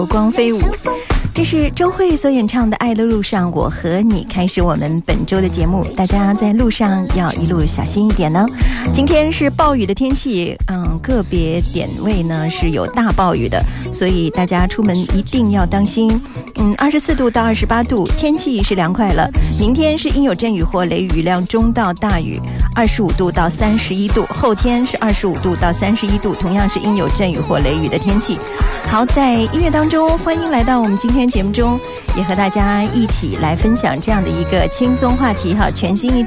光飞舞，这是周蕙所演唱的《爱的路上我和你》。开始我们本周的节目，大家在路上要一路小心一点呢。今天是暴雨的天气，个别点位呢是有大暴雨的，所以大家出门一定要当心。24度到28度，天气是凉快了。明天是阴有阵雨或雷雨，雨量中到大雨，25度到31度。后天是25度到31度，同样是阴有阵雨或雷雨的天气。好，在音乐当中，欢迎来到我们今天节目中，也和大家一起来分享这样的一个轻松话题哈，全新一